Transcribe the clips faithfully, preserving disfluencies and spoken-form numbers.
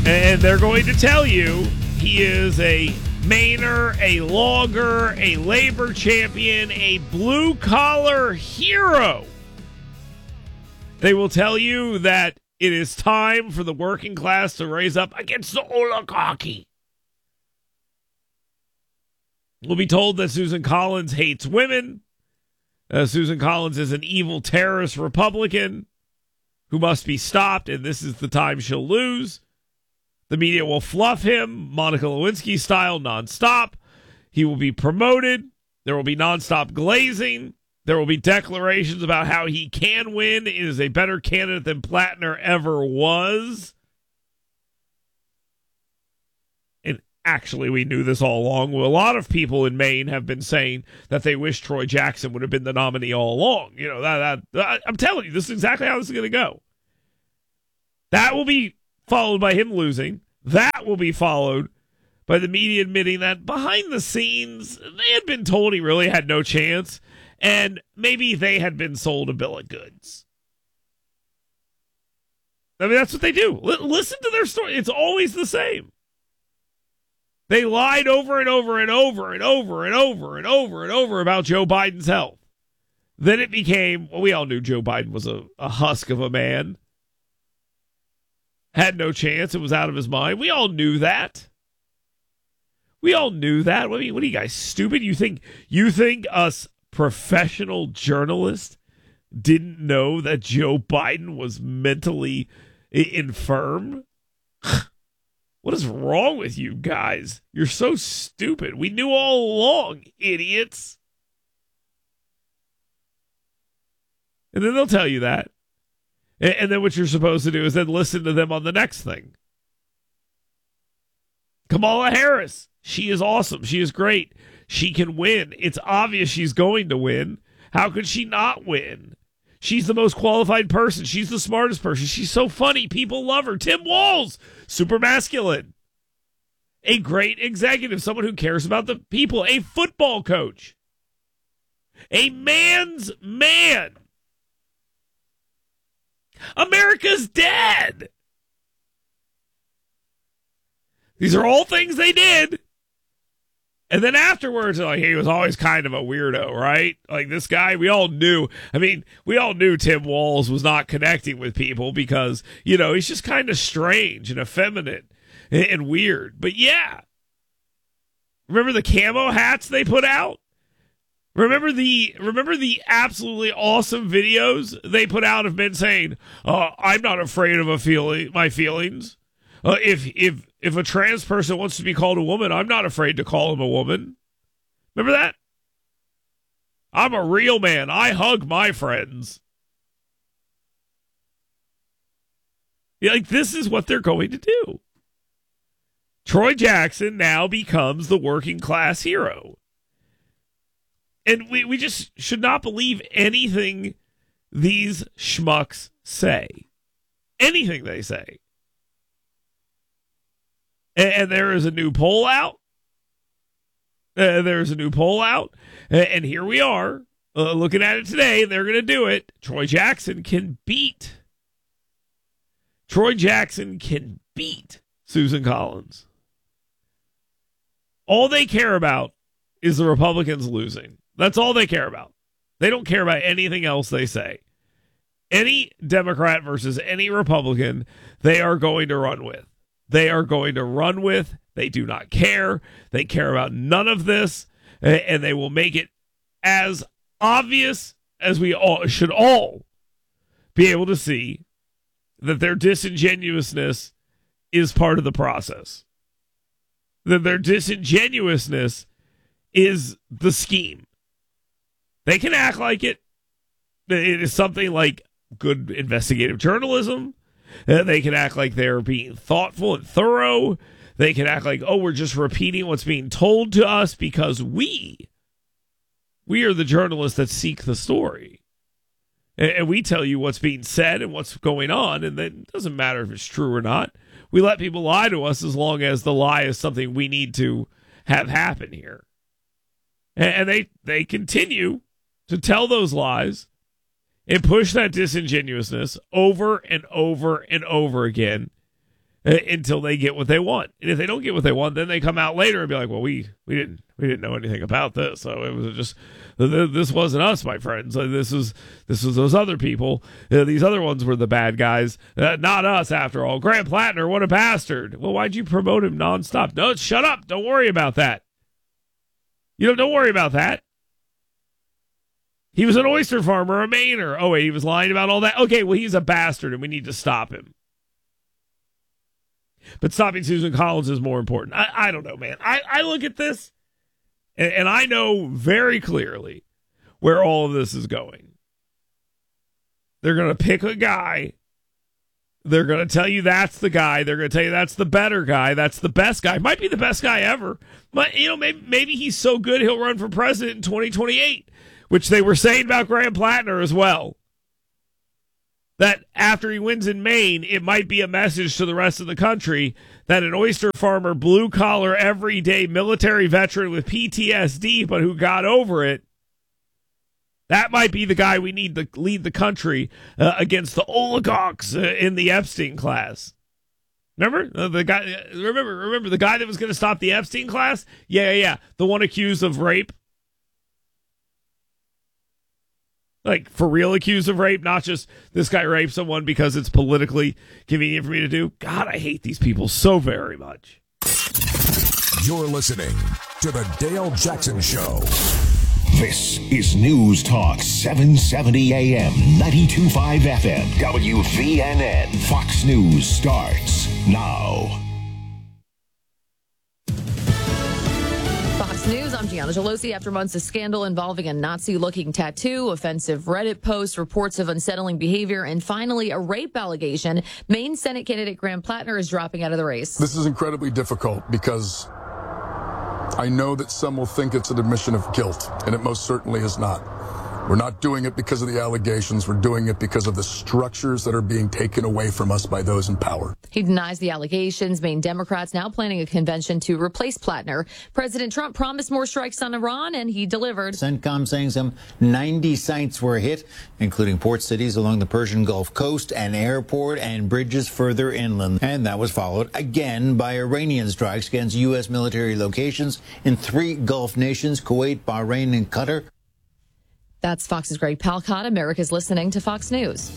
And they're going to tell you he is a Mainer, a logger, a labor champion, a blue-collar hero. They will tell you that it is time for the working class to raise up against the oligarchy. We'll be told that Susan Collins hates women. Uh, Susan Collins is an evil terrorist Republican who must be stopped, and this is the time she'll lose. The media will fluff him, Monica Lewinsky style, nonstop. He will be promoted. There will be nonstop glazing. There will be declarations about how he can win, is a better candidate than Plattner ever was. And actually, we knew this all along. Well, a lot of people in Maine have been saying that they wish Troy Jackson would have been the nominee all along. You know, that, that I'm telling you, this is exactly how this is going to go. That will be followed by him losing. That will be followed by the media admitting that behind the scenes, they had been told he really had no chance, and maybe they had been sold a bill of goods. I mean, that's what they do. L- listen to their story. It's always the same. They lied over and over and over and over and over and over and over about Joe Biden's health. Then it became, well, we all knew Joe Biden was a, a husk of a man. Had no chance. It was out of his mind. We all knew that. We all knew that. What are you, what are you guys, stupid? You think you think us professional journalists didn't know that Joe Biden was mentally infirm? What is wrong with you guys? You're so stupid. We knew all along, idiots. And then they'll tell you that. And then what you're supposed to do is then listen to them on the next thing. Kamala Harris. She is awesome. She is great. She can win. It's obvious she's going to win. How could she not win? She's the most qualified person. She's the smartest person. She's so funny. People love her. Tim Walz, super masculine. A great executive. Someone who cares about the people. A football coach. A man's man. America's dead. These are all things they did. And then afterwards, like, he was always kind of a weirdo, right? Like, this guy, we all knew. I mean, we all knew Tim Walz was not connecting with people because, you know, he's just kind of strange and effeminate and, and weird. But yeah. Remember the camo hats they put out? Remember the remember the absolutely awesome videos they put out of men saying, uh, "I'm not afraid of a feeling, my feelings. Uh, if if if a trans person wants to be called a woman, I'm not afraid to call him a woman." Remember that? I'm a real man. I hug my friends. Yeah, like, this is what they're going to do. Troy Jackson now becomes the working class hero. And we, we just should not believe anything these schmucks say. Anything they say. And, and there is a new poll out. Uh, there's a new poll out. And, and here we are, uh, looking at it today, and they're going to do it. Troy Jackson can beat. Troy Jackson can beat Susan Collins. All they care about is the Republicans losing. That's all they care about. They don't care about anything else they say. Any Democrat versus any Republican, they are going to run with. They are going to run with. They do not care. They care about none of this. And they will make it as obvious as we all should all be able to see that their disingenuousness is part of the process. That their disingenuousness is the scheme. They can act like it. It is something like good investigative journalism. They can act like they're being thoughtful and thorough. They can act like, oh, we're just repeating what's being told to us because we, we are the journalists that seek the story. And we tell you what's being said and what's going on, and then it doesn't matter if it's true or not. We let people lie to us as long as the lie is something we need to have happen here. And they, they continue to tell those lies and push that disingenuousness over and over and over again uh, until they get what they want. And if they don't get what they want, then they come out later and be like, well, we, we didn't we didn't know anything about this. So it was just, this wasn't us, my friends. This was this was those other people. Uh, these other ones were the bad guys, uh, not us after all. Grant Plattner, what a bastard. Well, why'd you promote him nonstop? No, shut up. Don't worry about that. You know, don't worry about that. He was an oyster farmer, a Mainer. Oh, wait, he was lying about all that? Okay, well, he's a bastard, and we need to stop him. But stopping Susan Collins is more important. I, I don't know, man. I, I look at this, and, and I know very clearly where all of this is going. They're going to pick a guy. They're going to tell you that's the guy. They're going to tell you that's the better guy. That's the best guy. Might be the best guy ever. But, you know, maybe, maybe he's so good he'll run for president in twenty twenty-eight, which they were saying about Grant Plattner as well. That after he wins in Maine, it might be a message to the rest of the country that an oyster farmer, blue-collar, everyday military veteran with P T S D, but who got over it, that might be the guy we need to lead the country uh, against the oligarchs uh, in the Epstein class. Remember uh, the guy? Uh, remember, remember the guy that was going to stop the Epstein class? Yeah, yeah, yeah, the one accused of rape. Like, for real accused of rape, not just this guy raped someone because it's politically convenient for me to do. God, I hate these people so very much. You're listening to The Dale Jackson Show. This is News Talk seven seventy A M, ninety-two point five F M, W V N N. Fox News starts now. Fox News, I'm Gianna Gelosi. After months of scandal involving a Nazi-looking tattoo, offensive Reddit posts, reports of unsettling behavior, and finally a rape allegation, Maine Senate candidate Grant Plattner is dropping out of the race. This is incredibly difficult because I know that some will think it's an admission of guilt, and it most certainly is not. We're not doing it because of the allegations. We're doing it because of the structures that are being taken away from us by those in power. He denies the allegations. Maine Democrats now planning a convention to replace Plattner. President Trump promised more strikes on Iran, and he delivered. CENTCOM saying some ninety sites were hit, including port cities along the Persian Gulf coast, an airport, and bridges further inland. And that was followed again by Iranian strikes against U S military locations in three Gulf nations, Kuwait, Bahrain, and Qatar. That's Fox's Greg Palcott. America's listening to Fox News.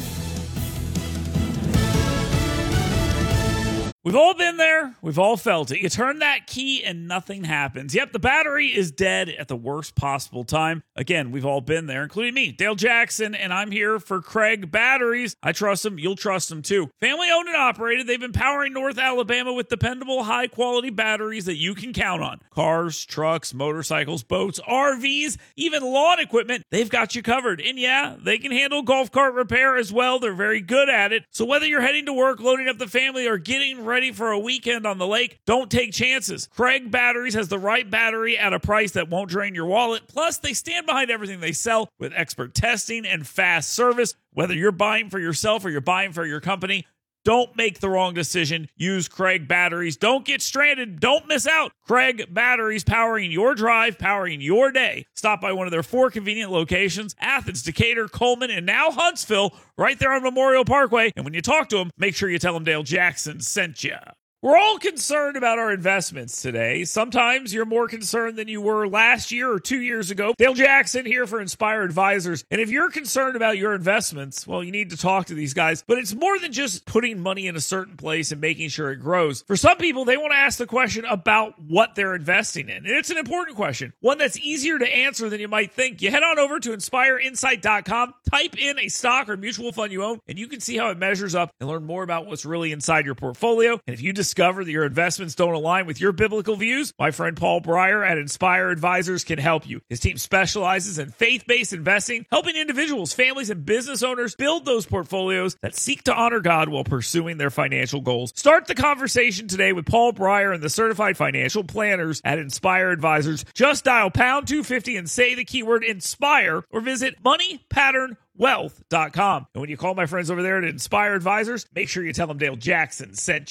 We've all been there. We've all felt it. You turn that key and nothing happens. Yep, the battery is dead at the worst possible time. Again, we've all been there, including me, Dale Jackson, and I'm here for Craig Batteries. I trust them. You'll trust them too. Family owned and operated. They've been powering North Alabama with dependable, high-quality batteries that you can count on. Cars, trucks, motorcycles, boats, R Vs, even lawn equipment. They've got you covered. And yeah, they can handle golf cart repair as well. They're very good at it. So whether you're heading to work, loading up the family, or getting ready for a weekend on the lake, don't take chances. Craig Batteries has the right battery at a price that won't drain your wallet. Plus, they stand behind everything they sell with expert testing and fast service. Whether you're buying for yourself or you're buying for your company, don't make the wrong decision. Use Craig Batteries. Don't get stranded. Don't miss out. Craig Batteries, powering your drive, powering your day. Stop by one of their four convenient locations: Athens, Decatur, Coleman, and now Huntsville, right there on Memorial Parkway. And when you talk to them, make sure you tell them Dale Jackson sent you. We're all concerned about our investments today. Sometimes you're more concerned than you were last year or two years ago. Dale Jackson here for Inspire Advisors. And if you're concerned about your investments, well, you need to talk to these guys. But it's more than just putting money in a certain place and making sure it grows. For some people, they want to ask the question about what they're investing in. And it's an important question, one that's easier to answer than you might think. You head on over to inspire insight dot com, type in a stock or mutual fund you own, and you can see how it measures up and learn more about what's really inside your portfolio. And if you decide discover that your investments don't align with your biblical views, my friend Paul Breyer at Inspire Advisors can help you. His team specializes in faith-based investing, helping individuals, families, and business owners build those portfolios that seek to honor God while pursuing their financial goals. Start the conversation today with Paul Breyer and the certified financial planners at Inspire Advisors. Just dial pound two fifty and say the keyword INSPIRE, or visit money pattern wealth dot com. And when you call my friends over there at Inspire Advisors, make sure you tell them Dale Jackson sent you.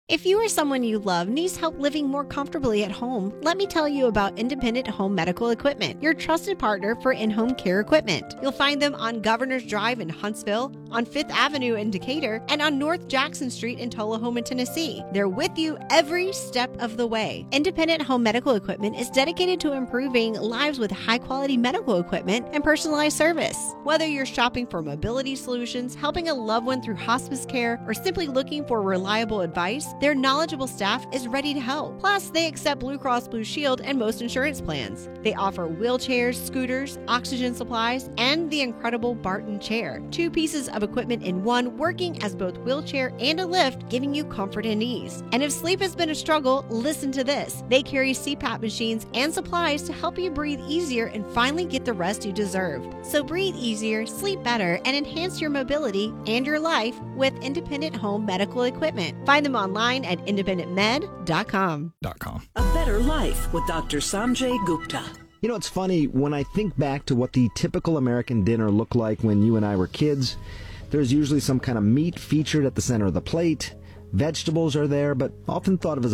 If you or someone you love needs help living more comfortably at home, let me tell you about Independent Home Medical Equipment, your trusted partner for in-home care equipment. You'll find them on Governor's Drive in Huntsville, on Fifth Avenue in Decatur, and on North Jackson Street in Tullahoma, Tennessee. They're with you every step of the way. Independent Home Medical Equipment is dedicated to improving lives with high-quality medical equipment and personalized service. Whether you're shopping for mobility solutions, helping a loved one through hospice care, or simply looking for reliable advice, their knowledgeable staff is ready to help. Plus, they accept Blue Cross Blue Shield and most insurance plans. They offer wheelchairs, scooters, oxygen supplies, and the incredible Barton chair. Two pieces of equipment in one, working as both wheelchair and a lift, giving you comfort and ease. And if sleep has been a struggle, listen to this. They carry C PAP machines and supplies to help you breathe easier and finally get the rest you deserve. So breathe easier, sleep better, and enhance your mobility and your life with Independent Home Medical Equipment. Find them online at independent med dot com. A better life with Doctor Sanjay Gupta. You know, it's funny, when I think back to what the typical American dinner looked like when you and I were kids, there's usually some kind of meat featured at the center of the plate. Vegetables are there, but often thought of as